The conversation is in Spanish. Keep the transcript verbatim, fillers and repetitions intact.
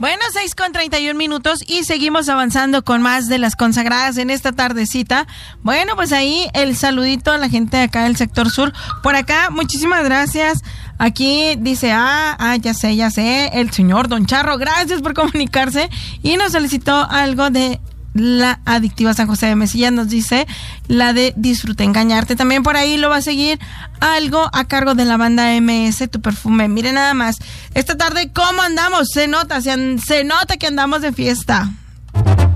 Bueno, seis con treinta y un minutos y seguimos avanzando con más de las consagradas en esta tardecita. Bueno, pues ahí el saludito a la gente de acá del sector sur. Por acá, muchísimas gracias. Aquí dice, ah, ah, ya sé, ya sé, el señor Don Charro, gracias por comunicarse y nos solicitó algo de la adictiva San José de Mesilla, nos dice la de Disfruta Engañarte. También por ahí lo va a seguir algo a cargo de la banda M S, Tu Perfume. Miren nada más, esta tarde cómo andamos, se nota, se, se nota que andamos de fiesta.